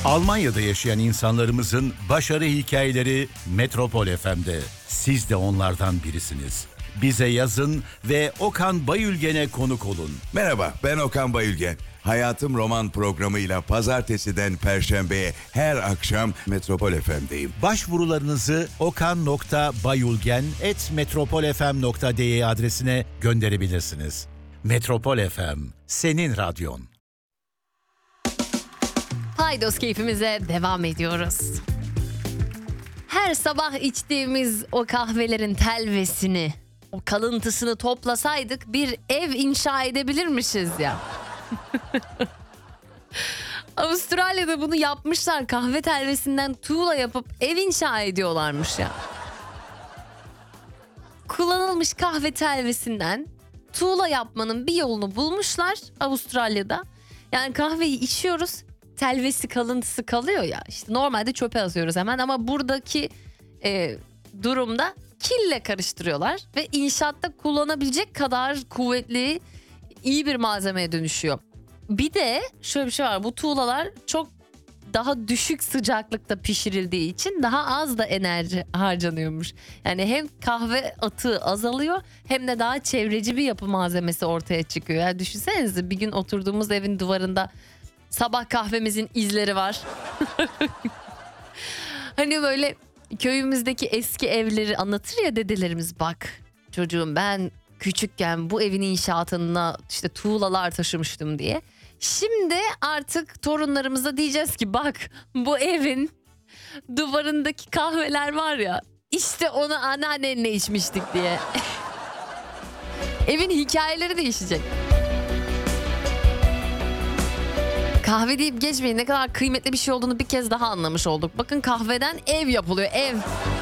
Almanya'da yaşayan insanlarımızın başarı hikayeleri Metropol FM'de. Siz de onlardan birisiniz. Bize yazın ve Okan Bayülgen'e konuk olun. Merhaba, ben Okan Bayülgen. Hayatım Roman programıyla pazartesiden perşembeye her akşam Metropol FM'deyim. Başvurularınızı okan.bayülgen@metropolfm.de adresine gönderebilirsiniz. Metropol FM, senin radyon. Paydos keyfimize devam ediyoruz. Her sabah içtiğimiz o kahvelerin telvesini, o kalıntısını toplasaydık bir ev inşa edebilirmişiz ya. Avustralya'da bunu yapmışlar. Kahve telvesinden tuğla yapıp ev inşa ediyorlarmış ya. Kullanılmış kahve telvesinden tuğla yapmanın bir yolunu bulmuşlar Avustralya'da. Yani kahveyi içiyoruz, telvesi kalıntısı kalıyor ya. İşte normalde çöpe atıyoruz hemen ama buradaki durumda kille karıştırıyorlar ve inşaatta kullanabilecek kadar kuvvetli, iyi bir malzemeye dönüşüyor. Bir de şöyle bir şey var, bu tuğlalar çok daha düşük sıcaklıkta pişirildiği için daha az da enerji harcanıyormuş. Yani hem kahve atığı azalıyor hem de daha çevreci bir yapı malzemesi ortaya çıkıyor. Yani düşünsenize, bir gün oturduğumuz evin duvarında sabah kahvemizin izleri var. Hani böyle köyümüzdeki eski evleri anlatır ya dedelerimiz, bak çocuğum ben küçükken bu evin inşaatına işte tuğlalar taşımıştım diye. Şimdi artık torunlarımıza diyeceğiz ki bak bu evin duvarındaki kahveler var ya, işte onu anneannenle içmiştik diye. Evin hikayeleri değişecek. Kahve deyip geçmeyin, ne kadar kıymetli bir şey olduğunu bir kez daha anlamış olduk. Bakın kahveden ev yapılıyor, ev.